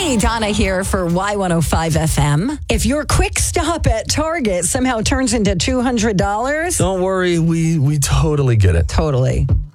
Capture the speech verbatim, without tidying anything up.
Hey, Donna here for Y one oh five F M. If your quick stop at Target somehow turns into two hundred dollars, Don't worry, we we totally get it. totally.